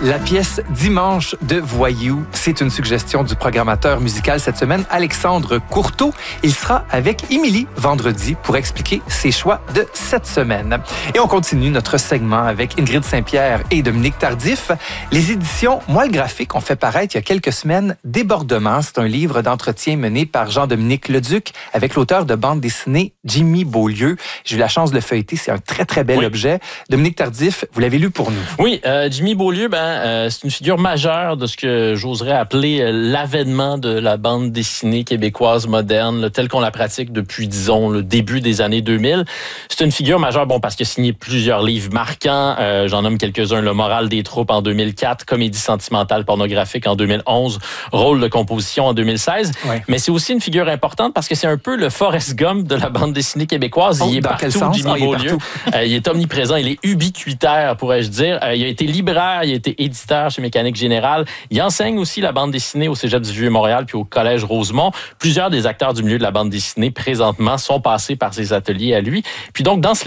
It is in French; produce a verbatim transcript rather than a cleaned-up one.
La pièce Dimanche de Voyou, c'est une suggestion du programmateur musical cette semaine, Alexandre Courteau. Il sera avec Émilie vendredi pour expliquer ses choix de cette semaine. Et on continue notre segment avec Ingrid Saint-Pierre et Dominique Tardif. Les éditions Moi le graphique ont fait paraître il y a quelques semaines Débordement. C'est un livre d'entretien mené par Jean-Dominique Leduc avec l'auteur de bande dessinée Jimmy Beaulieu. J'ai eu la chance de le feuilleter. C'est un très, très bel oui. objet. Dominique Tardif, vous l'avez lu pour nous. Oui, euh, Jimmy Beaulieu, ben, euh, c'est une figure majeure de ce que j'oserais appeler euh, l'avènement de la bande dessinée québécoise moderne, là, telle qu'on la pratique depuis, disons, le début des années deux mille. C'est une figure majeure, bon, parce qu'il a signé plusieurs livres marquants. Euh, j'en nomme quelques-uns. Le Moral des troupes en deux mille quatre, Comédie sentimentale pornographique en deux mille onze, Rôle de composition en deux mille seize. Ouais. Mais c'est aussi une figure importante parce que c'est un peu le Forrest Gump de la bande dessinée québécoise. Oh, il est dans partout, quel sens? Jimmy oh, il, Beaulieu. Est euh, il est omniprésent, il est ubiquitaire, pourrais-je dire. Euh, il a été libraire, il a été éditeur chez Mécanique Générale. Il enseigne aussi la bande dessinée au Cégep du Vieux-Montréal puis au Collège Rosemont. Plusieurs des acteurs du milieu de la bande dessinée présentement sont passés par ses ateliers à lui. Puis donc, dans ce